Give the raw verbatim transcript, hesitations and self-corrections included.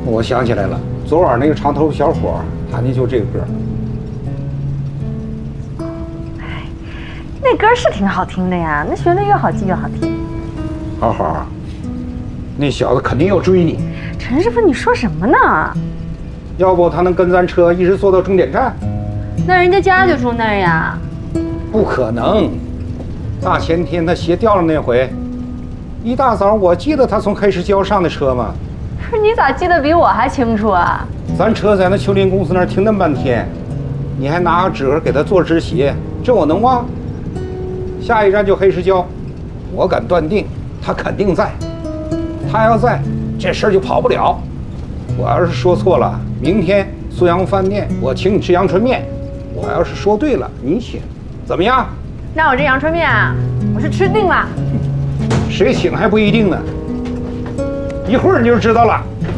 我想起来了，昨晚那个长头发小伙，弹的就这个歌。 哎，那歌是挺好听的呀，那旋律越好记越好听。 好好，那小子肯定要追你。 陈师傅，你说什么呢？ 要不他能跟咱车一直坐到终点站？ 那人家家就住那儿呀。 不可能，大前天他鞋掉了那回，一大早我记得他从黑石桥上的车嘛。 不是你咋记得比我还清楚啊？ 咱车在那秋林公司那儿停那么半天，你还拿个纸盒给他做纸鞋，这我能忘？下一站就黑石桥，我敢断定他肯定在。他要在，这事儿就跑不了。我要是说错了，明天苏阳饭店我请你吃阳春面。我要是说对了，你请，怎么样？ 那我这阳春面啊，我是吃定了。 谁请还不一定呢，一会儿你就知道了。